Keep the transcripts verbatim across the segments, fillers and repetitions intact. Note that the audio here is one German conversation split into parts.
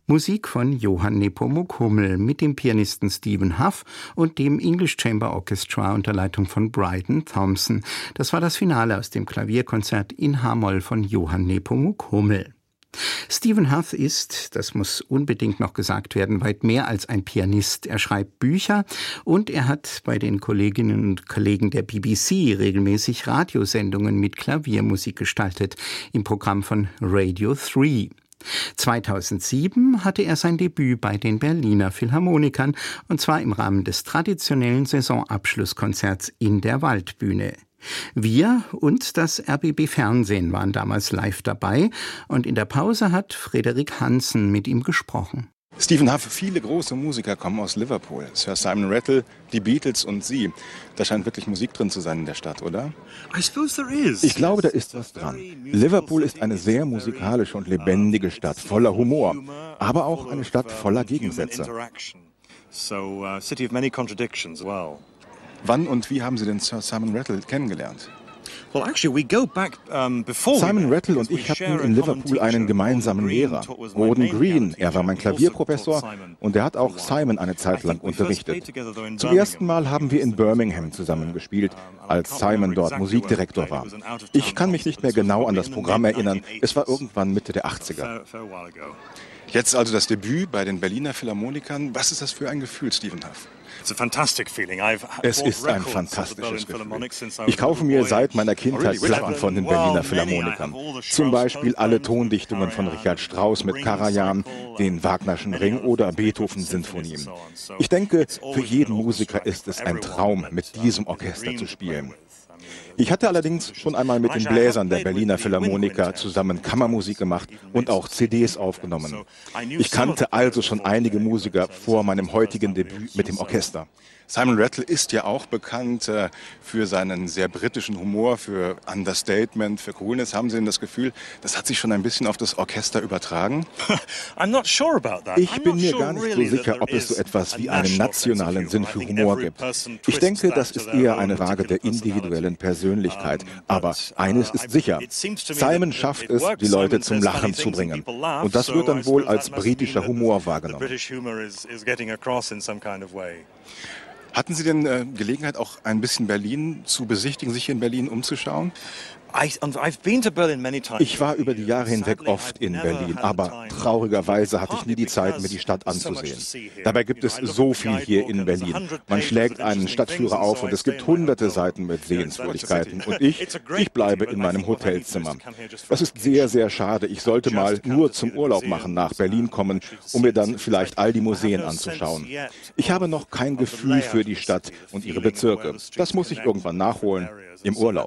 Musik von Johann Nepomuk Hummel mit dem Pianisten Stephen Hough und dem English Chamber Orchestra unter Leitung von Bryden Thompson. Das war das Finale aus dem Klavierkonzert in H-Moll von Johann Nepomuk Hummel. Stephen Hough ist, das muss unbedingt noch gesagt werden, weit mehr als ein Pianist. Er schreibt Bücher und er hat bei den Kolleginnen und Kollegen der B B C regelmäßig Radiosendungen mit Klaviermusik gestaltet, im Programm von Radio drei. zweitausendsieben hatte er sein Debüt bei den Berliner Philharmonikern, und zwar im Rahmen des traditionellen Saisonabschlusskonzerts in der Waldbühne. Wir und das R B B Fernsehen waren damals live dabei, und in der Pause hat Frederik Hansen mit ihm gesprochen. Stephen Hough, viele große Musiker kommen aus Liverpool. Sir Simon Rattle, die Beatles und Sie. Da scheint wirklich Musik drin zu sein in der Stadt, oder? Ich glaube, da ist was dran. Liverpool ist eine sehr musikalische und lebendige Stadt, voller Humor, aber auch eine Stadt voller Gegensätze. Wann und wie haben Sie denn Sir Simon Rattle kennengelernt? Simon Rattle und ich hatten in Liverpool einen gemeinsamen Lehrer, Gordon Green. Er war mein Klavierprofessor und er hat auch Simon eine Zeit lang unterrichtet. Zum ersten Mal haben wir in Birmingham zusammengespielt, als Simon dort Musikdirektor war. Ich kann mich nicht mehr genau an das Programm erinnern, es war irgendwann Mitte der achtziger. Jetzt also das Debüt bei den Berliner Philharmonikern. Was ist das für ein Gefühl, Stephen Hough? Es ist ein fantastisches Gefühl. Ich kaufe mir seit meiner Kindheit Platten von den Berliner Philharmonikern. Zum Beispiel alle Tondichtungen von Richard Strauss mit Karajan, den Wagnerschen Ring oder Beethoven-Sinfonien. Ich denke, für jeden Musiker ist es ein Traum, mit diesem Orchester zu spielen. Ich hatte allerdings schon einmal mit den Bläsern der Berliner Philharmoniker zusammen Kammermusik gemacht und auch C Ds aufgenommen. Ich kannte also schon einige Musiker vor meinem heutigen Debüt mit dem Orchester. Simon Rattle ist ja auch bekannt äh, für seinen sehr britischen Humor, für Understatement, für Coolness. Haben Sie denn das Gefühl, das hat sich schon ein bisschen auf das Orchester übertragen? Ich bin mir gar nicht so sicher, ob es so etwas wie einen nationalen Sinn für Humor gibt. Ich denke, das ist eher eine Frage der individuellen Persönlichkeit. Aber eines ist sicher, Simon schafft es, die Leute zum Lachen zu bringen. Und das wird dann wohl als britischer Humor wahrgenommen. Hatten Sie denn äh, Gelegenheit, auch ein bisschen Berlin zu besichtigen, sich in Berlin umzuschauen? Ich war über die Jahre hinweg oft in Berlin, aber traurigerweise hatte ich nie die Zeit, mir die Stadt anzusehen. Dabei gibt es so viel hier in Berlin. Man schlägt einen Stadtführer auf und es gibt hunderte Seiten mit Sehenswürdigkeiten. Und ich, ich bleibe in meinem Hotelzimmer. Das ist sehr, sehr schade. Ich sollte mal nur zum Urlaub machen nach Berlin kommen, um mir dann vielleicht all die Museen anzuschauen. Ich habe noch kein Gefühl für die Stadt und ihre Bezirke. Das muss ich irgendwann nachholen. Im Urlaub.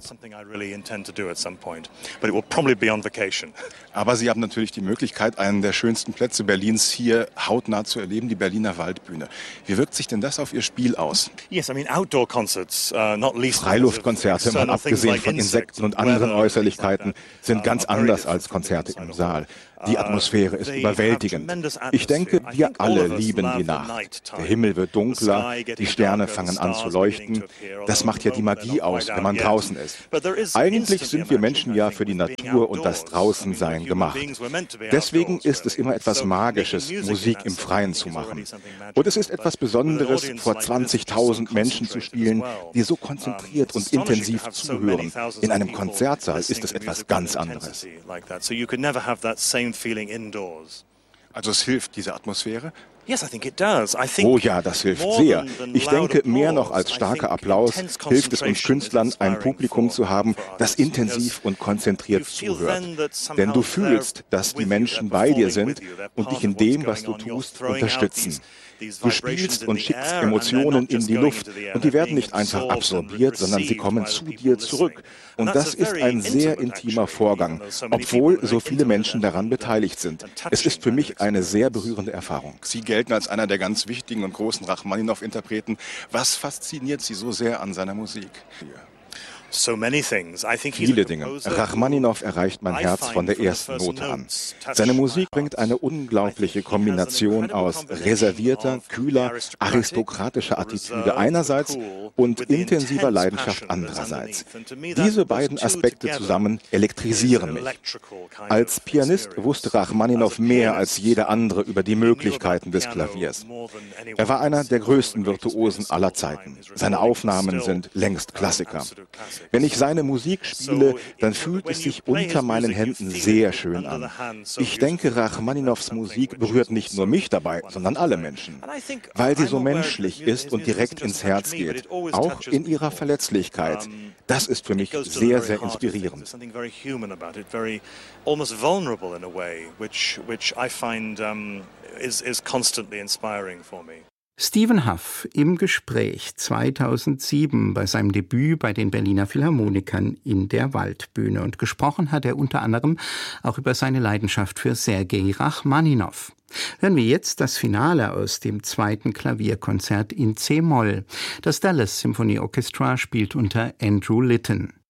Aber Sie haben natürlich die Möglichkeit, einen der schönsten Plätze Berlins hier hautnah zu erleben, die Berliner Waldbühne. Wie wirkt sich denn das auf Ihr Spiel aus? Freiluftkonzerte, mal abgesehen von Insekten und anderen Äußerlichkeiten, sind ganz anders als Konzerte im Saal. Die Atmosphäre ist überwältigend. Ich denke, wir alle lieben die Nacht. Der Himmel wird dunkler, die Sterne fangen an zu leuchten. Das macht ja die Magie aus, wenn man draußen ist. Eigentlich sind wir Menschen ja für die Natur und das Draußensein gemacht. Deswegen ist es immer etwas Magisches, Musik im Freien zu machen. Und es ist etwas Besonderes, vor zwanzigtausend Menschen zu spielen, die so konzentriert und intensiv zuhören. In einem Konzertsaal ist es etwas ganz anderes. Also es hilft, diese Atmosphäre? Oh ja, das hilft sehr. Ich denke, mehr noch als starker Applaus hilft es uns Künstlern, ein Publikum zu haben, das intensiv und konzentriert zuhört. Denn du fühlst, dass die Menschen bei dir sind und dich in dem, was du tust, unterstützen. Du spielst und schickst Emotionen in die Luft und die werden nicht einfach absorbiert, sondern sie kommen zu dir zurück. Und das ist ein sehr intimer Vorgang, obwohl so viele Menschen daran beteiligt sind. Es ist für mich eine sehr berührende Erfahrung. Sie gelten als einer der ganz wichtigen und großen Rachmaninow-Interpreten. Was fasziniert Sie so sehr an seiner Musik? Viele Dinge. Rachmaninow erreicht mein Herz von der ersten Note an. Seine Musik bringt eine unglaubliche Kombination aus reservierter, kühler, aristokratischer Attitüde einerseits und intensiver Leidenschaft andererseits. Diese beiden Aspekte zusammen elektrisieren mich. Als Pianist wusste Rachmaninow mehr als jeder andere über die Möglichkeiten des Klaviers. Er war einer der größten Virtuosen aller Zeiten. Seine Aufnahmen sind längst Klassiker. Wenn ich seine Musik spiele, dann fühlt es sich unter meinen Händen sehr schön an. Ich denke, Rachmaninows Musik berührt nicht nur mich dabei, sondern alle Menschen, weil sie so menschlich ist und direkt ins Herz geht, auch in ihrer Verletzlichkeit. Das ist für mich sehr, sehr inspirierend. Stephen Hough im Gespräch zweitausendsieben bei seinem Debüt bei den Berliner Philharmonikern in der Waldbühne. Und gesprochen hat er unter anderem auch über seine Leidenschaft für Sergei Rachmaninow. Hören wir jetzt das Finale aus dem zweiten Klavierkonzert in C-Moll. Das Dallas Symphony Orchestra spielt unter Andrew Litton.